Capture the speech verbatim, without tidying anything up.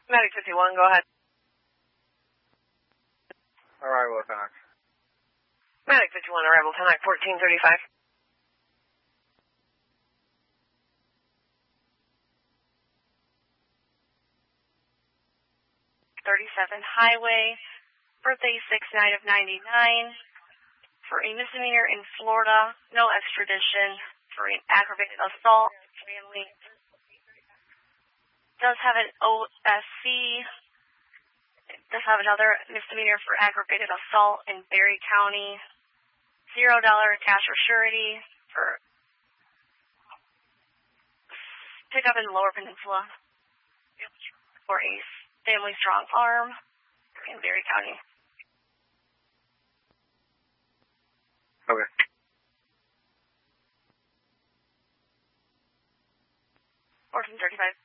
Medic fifty-one, go ahead. Arrival Tanak. Medic fifty-one, arrival Tanak fourteen thirty-five. thirty-seven Highway, birthday six nine of ninety-nine, for a misdemeanor in Florida, no extradition, for an aggravated assault, family. Does have an O S C, does have another misdemeanor for aggravated assault in Berry County, zero dollar cash or surety for pickup in the Lower Peninsula, for a family strong arm in Berry County. Okay. fourteen thirty-five.